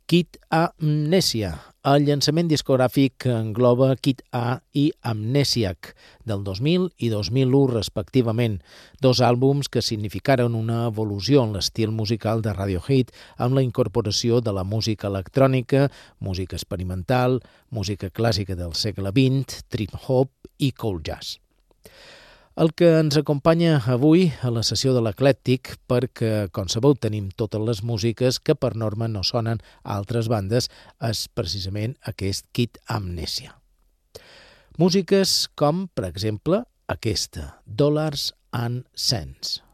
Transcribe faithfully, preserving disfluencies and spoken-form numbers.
Kid Amnesia. El llançament discogràfic engloba Kid A i Amnesiac del dos mil i dos mil u respectivament, dos àlbums que significaren una evolució en l'estil musical de Radiohead amb la incorporació de la música electrònica, música experimental, música clàssica del segle vint, trip-hop i cool jazz. El que ens acompanya avui a la sessió de l'Eclèctic, perquè, com sabeu, tenim totes les músiques que per norma no sonen a altres bandes, és precisament aquest Kid Amnesia. Músiques com, per exemple, aquesta, Dollars and Cents.